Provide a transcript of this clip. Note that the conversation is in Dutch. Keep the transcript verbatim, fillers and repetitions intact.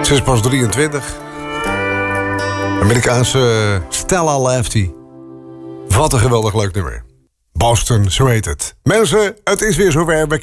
Ze is pas drieëntwintig. Amerikaanse Stella Lefty. Wat een geweldig leuk nummer. Boston, zo heet het. Mensen, het is weer zover. We